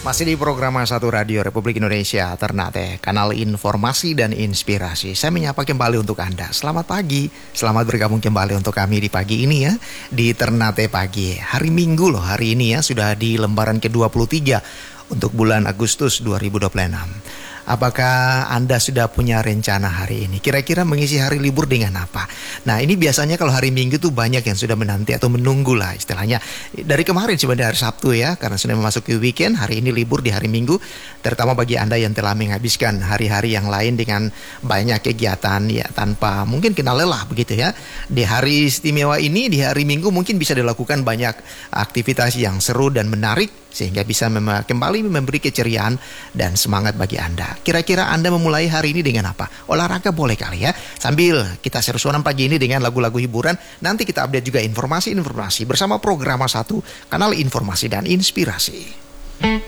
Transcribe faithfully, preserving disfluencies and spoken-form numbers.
Masih di program satu Radio Republik Indonesia, Ternate, kanal informasi dan inspirasi. Saya menyapa kembali untuk Anda. Selamat pagi, selamat bergabung kembali untuk kami di pagi ini ya, di Ternate Pagi. Hari Minggu loh hari ini ya, sudah di lembaran ke dua puluh tiga untuk bulan Agustus dua ribu dua puluh enam. Apakah Anda sudah punya rencana hari ini? Kira-kira mengisi hari libur dengan apa? Nah, ini biasanya kalau hari Minggu tuh banyak yang sudah menanti atau menunggu lah istilahnya. Dari kemarin sebenarnya hari Sabtu ya, karena sudah memasuki weekend, hari ini libur di hari Minggu. Terutama bagi Anda yang telah menghabiskan hari-hari yang lain dengan banyak kegiatan ya, tanpa mungkin kena lelah begitu ya. Di hari istimewa ini, di hari Minggu mungkin bisa dilakukan banyak aktivitas yang seru dan menarik, sehingga bisa mem- kembali memberi keceriaan dan semangat bagi Anda. Kira-kira Anda memulai hari ini dengan apa? Olahraga boleh kali ya. Sambil kita seru-seruan pagi ini dengan lagu-lagu hiburan. Nanti kita update juga informasi-informasi bersama program satu, kanal informasi dan inspirasi.